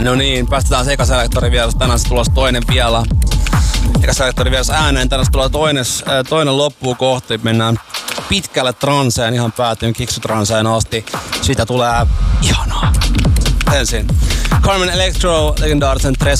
No niin, päästetään Ekaselektorin vieras. Tänään se tulossa toinen vielä. Ekaselektorin vieras ääneen. Tänään se tulee toinen loppuun kohti. Mennään pitkälle transeen, ihan päätyyn kiksutranseen asti. Siitä tulee ihanaa. Ensin Carmen Electro, legendaarisen Tres